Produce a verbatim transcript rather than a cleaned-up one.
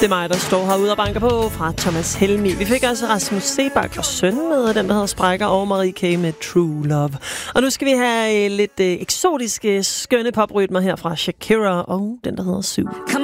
Det er mig, der står herude og banker på fra Thomas Helmi. Vi fik også Rasmus Sebak og søn med, den der hedder Sprækker, og Marie K. med True Love. Og nu skal vi have lidt øh, eksotiske, skønne poprytmer her fra Shakira og den der hedder Sue.